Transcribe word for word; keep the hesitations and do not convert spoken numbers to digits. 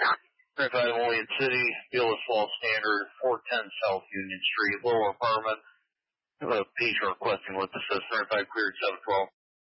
thirty-five Olean City, Bealis Falls Standard, four ten South Union Street, lower apartment. Uh, patient requesting with assist, thirty-five cleared, seven twelve.